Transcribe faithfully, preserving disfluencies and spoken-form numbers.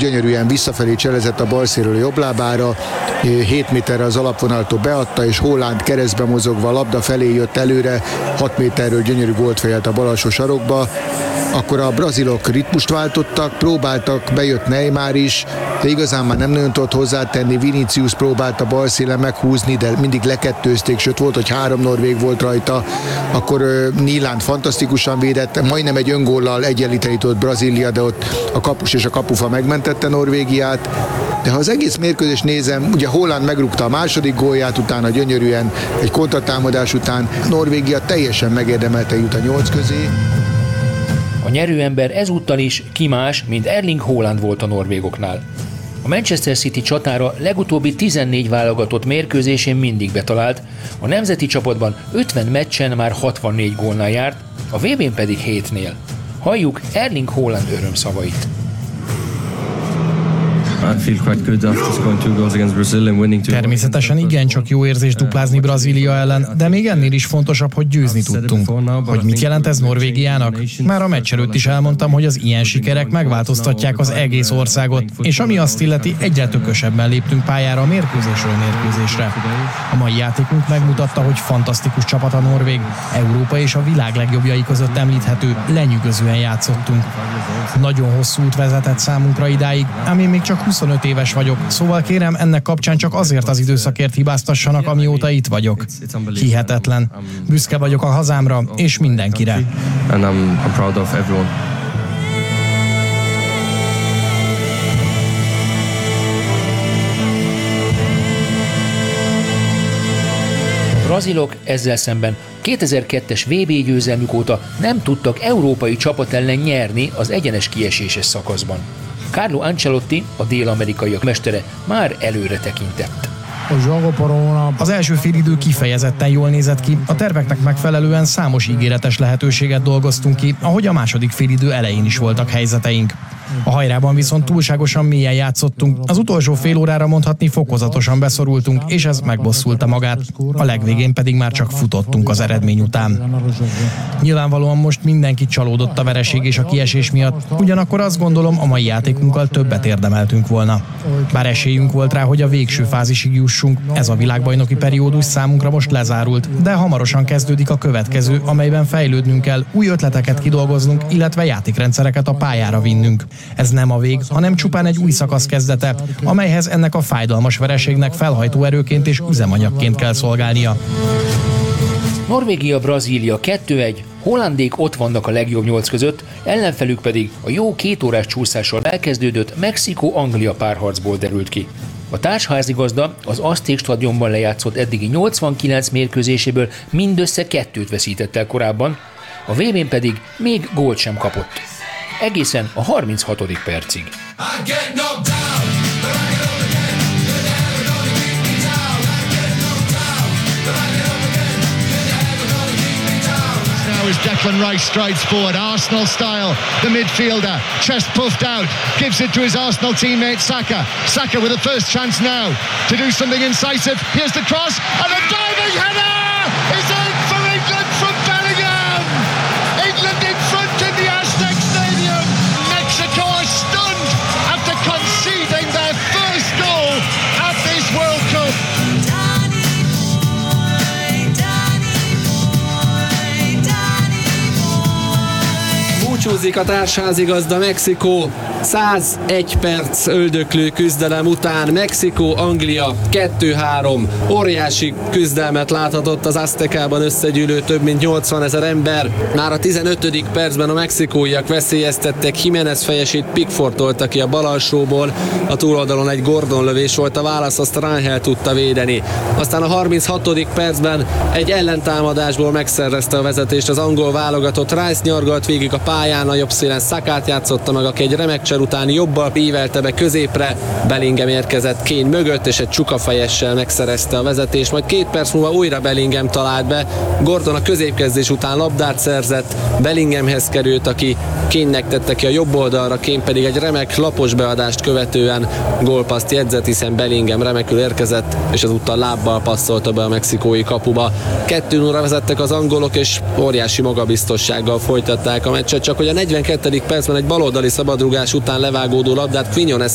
gyönyörűen visszafelé cselezett a bal szélről a jobb lábára, hét méterre az alapvonaltól beadta, és Haaland keresztbe mozogva a labda felé jött előre, hat méterről gyönyörű gólt fejelt a bal alsó sarokba. Akkor a brazilok ritmust váltottak, próbáltak, bejött Neymar is, de igazán már nem nagyon tudott hozzátenni. Vinicius próbálta bal szélen meghúzni, de mindig lekettőzték, sőt volt, hogy három norvég volt rajta. Akkor uh, Nyland fantasztikusan védett, majdnem egy öngóllal egyenlíteni tudott Brazília, de ott a kapus és a kapufa megmentette Norvégiát. De ha az egész mérkőzést nézem, ugye Haaland megrúgta a második gólját, utána gyönyörűen egy kontratámadás után Norvégia teljesen megérdemelte jut a nyolc közé. A nyerőember ezúttal is ki más, mint Erling Haaland volt a norvégoknál. A Manchester City csatára legutóbbi tizennégy válogatott mérkőzésén mindig betalált, a nemzeti csapatban ötven meccsen már hatvannégy gólnál járt, a vé bén pedig hétnél. Halljuk Erling Haaland örömszavait. Természetesen igencsak jó érzés duplázni Brazília ellen, de még ennél is fontosabb, hogy győzni tudtunk. Hogy mit jelent ez Norvégiának? Már a meccs előtt is elmondtam, hogy az ilyen sikerek megváltoztatják az egész országot, és ami azt illeti, egyre tökösebben léptünk pályára a mérkőzésről mérkőzésre. A mai játékunk megmutatta, hogy fantasztikus csapat a norvég, Európa és a világ legjobbjai között említhető, lenyűgözően játszottunk. Nagyon hosszú út vezetett számunkra idáig, ám én még csak huszonöt éves vagyok, szóval kérem, ennek kapcsán csak azért az időszakért hibáztassanak, amióta itt vagyok. Hihetetlen. Büszke vagyok a hazámra és mindenkire. A brazilok ezzel szemben kétezer-kettes vé bé győzelmük óta nem tudtak európai csapat ellen nyerni az egyenes kieséses szakaszban. Carlo Ancelotti, a dél-amerikaiak mestere, már előre tekintett. Az első félidő kifejezetten jól nézett ki, a terveknek megfelelően számos ígéretes lehetőséget dolgoztunk ki, ahogy a második félidő elején is voltak helyzeteink. A hajrában viszont túlságosan mélyen játszottunk, az utolsó fél órára mondhatni fokozatosan beszorultunk, és ez megbosszulta magát, a legvégén pedig már csak futottunk az eredmény után. Nyilvánvalóan most mindenki csalódott a vereség és a kiesés miatt, ugyanakkor azt gondolom, a mai játékunkkal többet érdemeltünk volna. Bár esélyünk volt rá, hogy a végső fázisig jussunk, ez a világbajnoki periódus számunkra most lezárult, de hamarosan kezdődik a következő, amelyben fejlődnünk kell, új ötleteket kidolgoznunk, illetve játékrendszereket a pályára vinnünk. Ez nem a vég, hanem csupán egy új szakasz kezdete, amelyhez ennek a fájdalmas vereségnek felhajtó erőként és üzemanyagként kell szolgálnia. Norvégia-Brazília kettő egy, hollandék ott vannak a legjobb nyolc között, ellenfelük pedig a jó két órás csúszással elkezdődött Mexikó-Anglia párharcból derült ki. A társházigazda az Azték stadionban lejátszott eddigi nyolcvankilenc mérkőzéséből mindössze kettőt veszített el korábban, a vé bén pedig még gólt sem kapott. Egészen a harminchatodik percig. As Declan Rice strides forward, Arsenal style, the midfielder, chest puffed out, gives it to his Arsenal teammate Saka. Saka with a first chance now to do something incisive. Here's the cross, and a diving header is in for England from Bellingham. England in front in the Aztec Stadium. Mexico are stunned after conceding their first goal at this World Cup. Búcsúzik a társházigazda Mexikó. százegy perc öldöklő küzdelem után Mexikó-Anglia kettő három. Óriási küzdelmet láthatott az Aztekában összegyűlő több mint nyolcvanezer ember. Már a tizenötödik percben a mexikóiak veszélyeztettek, Jiménez fejesét Pickford tolta ki a bal alsóból. A túloldalon egy Gordon lövés volt a válasz, azt Rangel tudta védeni. Aztán a harminchatodik percben egy ellentámadásból megszerezte a vezetést az angol válogatott. Rice nyargalt végig a pályán, a jobb szélen Sakát játszotta meg, aki egy remek cser után jobbal ívelte be középre. Bellingham érkezett Kane mögött, és egy csukafejessel megszerezte a vezetést, majd két perc múlva újra Bellingham talált be. Gordon a középkezdés után labdát szerzett, Bellinghamhez került, aki Kane-nek tette ki a jobb oldalra, Kane pedig egy remek lapos beadást követően gólpasszt jegyzett, hiszen Bellingham remekül érkezett, és ezúttal lábbal passzolta be a mexikói kapuba. Kettő nulla vezettek az angolok, és óriási magabiztossággal folytatták a meccset, csak hogy a negyvenkettedik percben egy baloldali szabadrugás után levágódó labdát Quiñones